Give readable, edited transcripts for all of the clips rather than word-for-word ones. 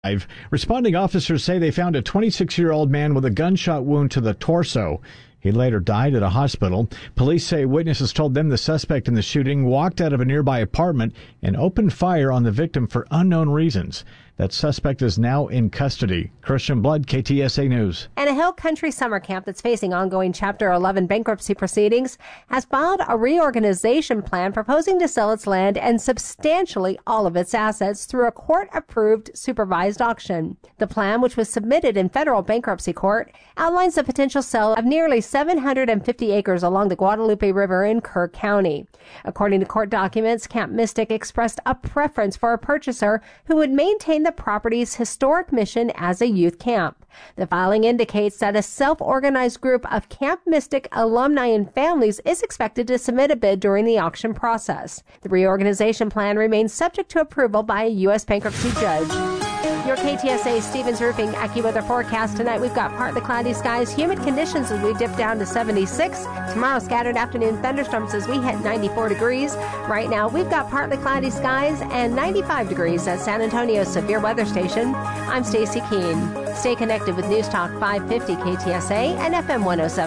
Responding officers say they found a 26-year-old man with a gunshot wound to the torso. He later died at a hospital. Police say witnesses told them the suspect in the shooting walked out of a nearby apartment and opened fire on the victim for unknown reasons. That suspect is now in custody. Christian Blood, KTSA News. And a Hill Country summer camp that's facing ongoing Chapter 11 bankruptcy proceedings has filed a reorganization plan proposing to sell its land and substantially all of its assets through a court-approved supervised auction. The plan, which was submitted in federal bankruptcy court, outlines the potential sale of nearly 750 acres along the Guadalupe River in Kerr County. According to court documents, Camp Mystic expressed a preference for a purchaser who would maintain the property's historic mission as a youth camp. The filing indicates that a self-organized group of Camp Mystic alumni and families is expected to submit a bid during the auction process. The reorganization plan remains subject to approval by a U.S. bankruptcy judge. Your KTSA Stevens Roofing AccuWeather forecast tonight. We've got partly cloudy skies, humid conditions as we dip down to 76. Tomorrow, scattered afternoon thunderstorms as we hit 94 degrees. Right now, we've got partly cloudy skies and 95 degrees at San Antonio's severe weather station. I'm Stacy Keene. Stay connected with News Talk 550 KTSA and FM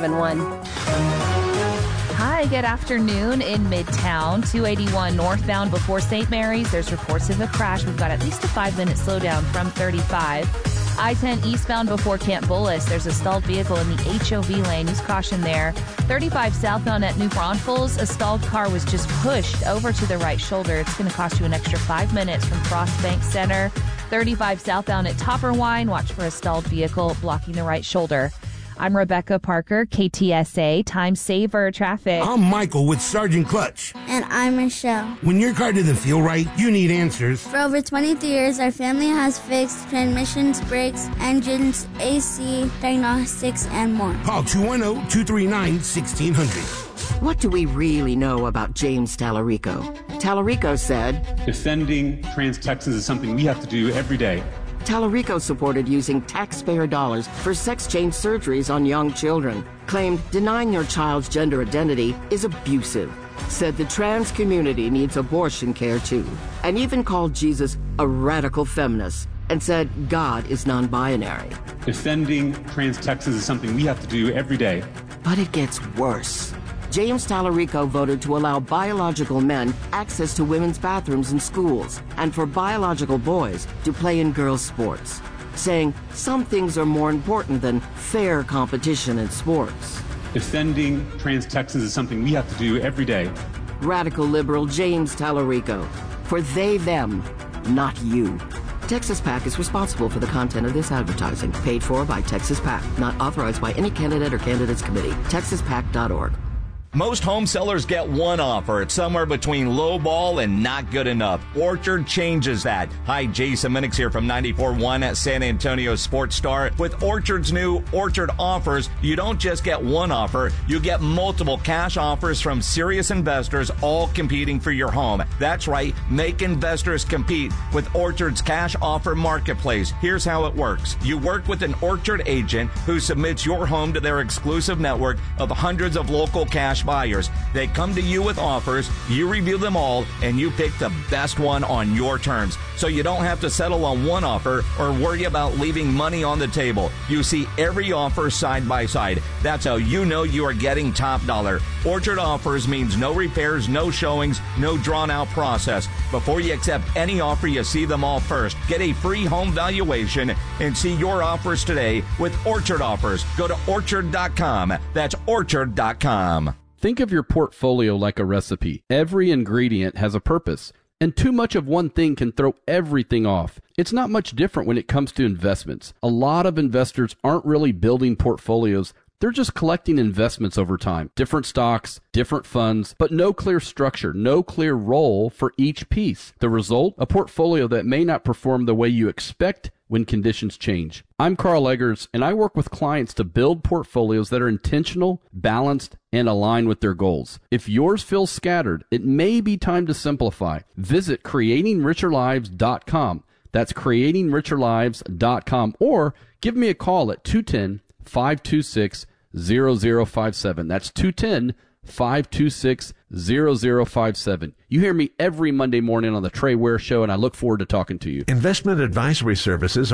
1071. Hi, good afternoon in Midtown. 281 northbound before St. Mary's. There's reports of a crash. We've got at least a 5-minute slowdown from 35. I-10 eastbound before Camp Bullis. There's a stalled vehicle in the HOV lane. Use caution there. 35 southbound at New Braunfels. A stalled car was just pushed over to the right shoulder. It's going to cost you an extra 5 minutes from Frost Bank Center. 35 southbound at Topperwine. Watch for a stalled vehicle blocking the right shoulder. I'm Rebecca Parker, KTSA Time Saver Traffic. I'm Michael with Sergeant Clutch. And I'm Michelle. When your car doesn't feel right, you need answers. For over 23 years, our family has fixed transmissions, brakes, engines, AC, diagnostics, and more. Call 210-239-1600. What do we really know about James Tallarico? Tallarico said, defending trans Texans is something we have to do every day. Tallarico supported using taxpayer dollars for sex change surgeries on young children, claimed denying your child's gender identity is abusive, said the trans community needs abortion care too, and even called Jesus a radical feminist and said God is non-binary. Defending trans Texans is something we have to do every day. But it gets worse. James Tallarico voted to allow biological men access to women's bathrooms in schools and for biological boys to play in girls' sports, saying some things are more important than fair competition in sports. Defending trans Texans is something we have to do every day. Radical liberal James Tallarico. For they, them, not you. Texas PAC is responsible for the content of this advertising. Paid for by Texas PAC. Not authorized by any candidate or candidates committee. TexasPAC.org. Most home sellers get one offer. It's somewhere between low ball and not good enough. Orchard changes that. Hi, Jason Minix here from 94.1 at San Antonio Sports Star. With Orchard's new Orchard offers, you don't just get one offer, you get multiple cash offers from serious investors, all competing for your home. That's right, make investors compete with Orchard's cash offer marketplace. Here's how it works. You work with an Orchard agent who submits your home to their exclusive network of hundreds of local cash buyers. They come to you with offers, you review them all, and you pick the best one on your terms. So you don't have to settle on one offer or worry about leaving money on the table. You see every offer side by side. That's how you know you are getting top dollar. Orchard offers means no repairs, no showings, no drawn out process. Before you accept any offer, you see them all first. Get a free home valuation and see your offers today with Orchard offers. Go to orchard.com. That's orchard.com. Think of your portfolio like a recipe. Every ingredient has a purpose, and too much of one thing can throw everything off. It's not much different when it comes to investments. A lot of investors aren't really building portfolios. They're just collecting investments over time. Different stocks, different funds, but no clear structure, no clear role for each piece. The result? A portfolio that may not perform the way you expect when conditions change. I'm Carl Eggers, and I work with clients to build portfolios that are intentional, balanced, and aligned with their goals. If yours feels scattered, it may be time to simplify. Visit creatingricherlives.com. That's creatingricherlives.com, or give me a call at 210-526-0057. That's 526-0057. You hear me every Monday morning on the Trey Ware Show, and I look forward to talking to you. Investment advisory services